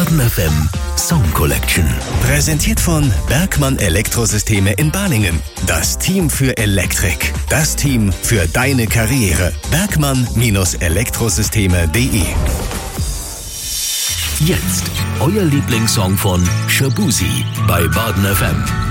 Baden FM Song Collection. Präsentiert von Bergmann Elektrosysteme in Balingen. Das Team für Elektrik. Das Team für deine Karriere. Bergmann-Elektrosysteme.de. Jetzt euer Lieblingssong von Shaboozey bei Baden FM.